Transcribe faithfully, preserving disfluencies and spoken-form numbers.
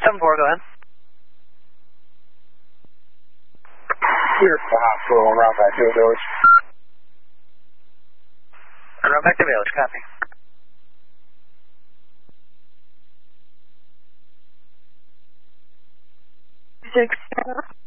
seven four, go ahead. Here at the hospital, around back to the village. Around back to the village, copy. Six.